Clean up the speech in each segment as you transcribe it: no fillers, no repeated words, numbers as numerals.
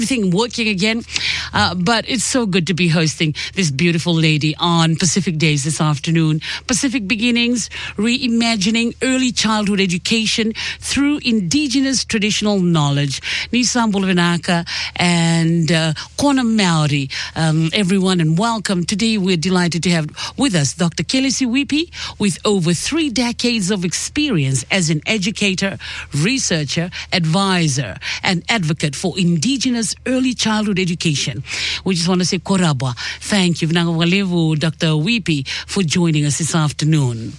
everything working again. But it's so good to be hosting this beautiful lady on Pacific Days this afternoon. Pacific Beginnings, reimagining early childhood education through indigenous traditional knowledge. Nisam Bulavinaka and Kona Maori, everyone, and welcome. Today we're delighted to have with us Dr. Kelesi Wipi with over 3 decades of experience as an educator, researcher, advisor, and advocate for indigenous early childhood education. We just want to say korabwa. Thank you, Vnangawalevu, Dr. Wipi, for joining us this afternoon.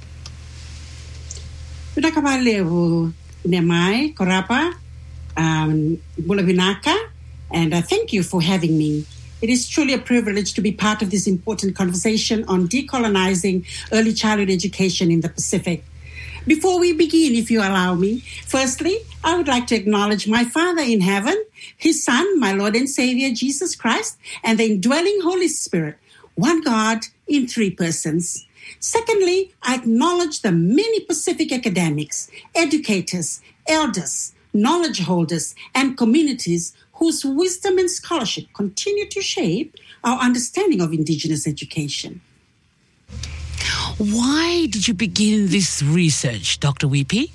Vnangawalevu Nemai, korapa, Bulavinaka, and thank you for having me. It is truly a privilege to be part of this important conversation on decolonizing early childhood education in the Pacific. Before we begin, if you allow me, firstly, I would like to acknowledge my Father in heaven, His Son, my Lord and Savior, Jesus Christ, and the indwelling Holy Spirit, one God in 3 persons. Secondly, I acknowledge the many Pacific academics, educators, elders, knowledge holders, and communities whose wisdom and scholarship continue to shape our understanding of Indigenous education. Why did you begin this research, Dr. Wipi?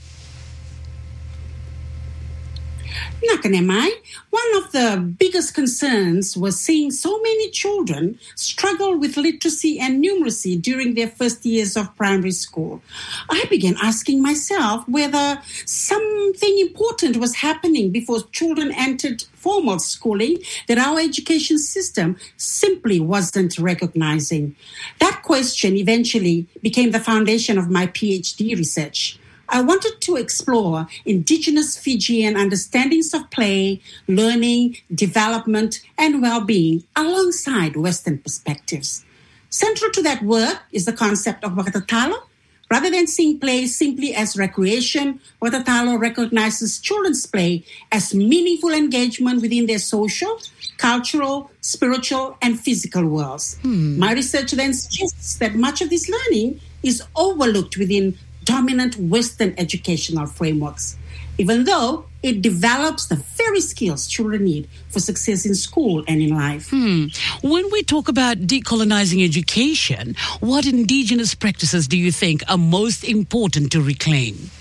Nakanemai, one of the biggest concerns was seeing so many children struggle with literacy and numeracy during their first years of primary school. I began asking myself whether something important was happening before children entered formal schooling that our education system simply wasn't recognizing. That question eventually became the foundation of my PhD research. I wanted to explore Indigenous Fijian understandings of play, learning, development, and well-being alongside Western perspectives. Central to that work is the concept of wakatatalo. Rather than seeing play simply as recreation, wakatatalo recognizes children's play as meaningful engagement within their social, cultural, spiritual, and physical worlds. My research then suggests that much of this learning is overlooked within dominant Western educational frameworks, even though it develops the very skills children need for success in school and in life. When we talk about decolonizing education, what Indigenous practices do you think are most important to reclaim?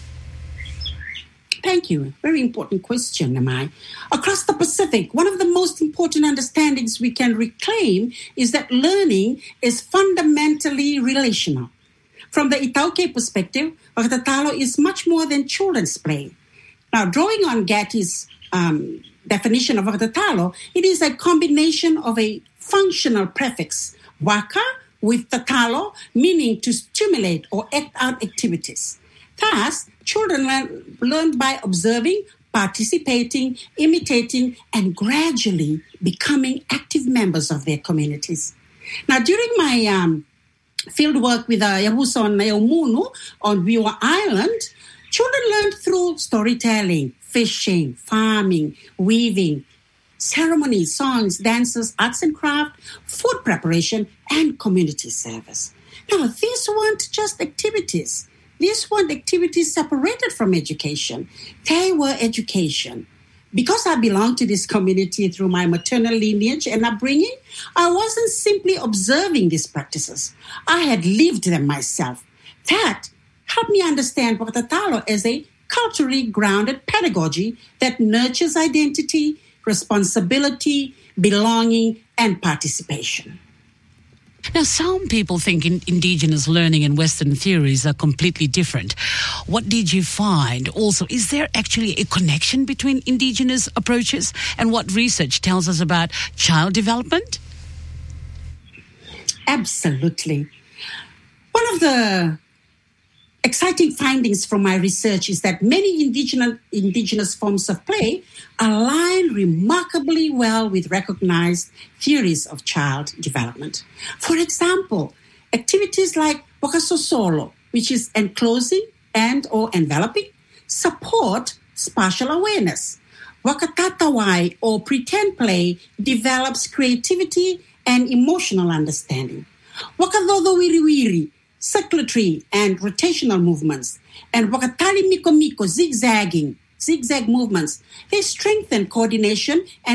Thank you. Very important question, Namai. Across the Pacific, one of the most important understandings we can reclaim is that learning is fundamentally relational. From the Itauke perspective, wakatatalo is much more than children's play. Now, drawing on Gatti's definition of wakatatalo, it is a combination of a functional prefix, waka, with tatalo, meaning to stimulate or act out activities. Thus, children learn by observing, participating, imitating, and gradually becoming active members of their communities. Now, during my field work with Yahusa on Naomunu on Viwa Island, children learned through storytelling, fishing, farming, weaving, ceremonies, songs, dances, arts and craft, food preparation, and community service. Now, these weren't just activities. These weren't activities separated from education. They were education. Because I belong to this community through my maternal lineage and upbringing, I wasn't simply observing these practices. I had lived them myself. That helped me understand wakatatalo as a culturally grounded pedagogy that nurtures identity, responsibility, belonging, and participation. Now, some people think Indigenous learning and Western theories are completely different. What did you find? Also, is there actually a connection between Indigenous approaches and what research tells us about child development? Absolutely. One of the exciting findings from my research is that many indigenous forms of play align remarkably well with recognized theories of child development. For example, activities like wakasosolo, which is enclosing and or enveloping, support spatial awareness. Wakatatawai or pretend play develops creativity and emotional understanding. Wakadodowiriwiri, circulatory and rotational movements, and wakatali miko zigzagging zigzag movements. They strengthen coordination and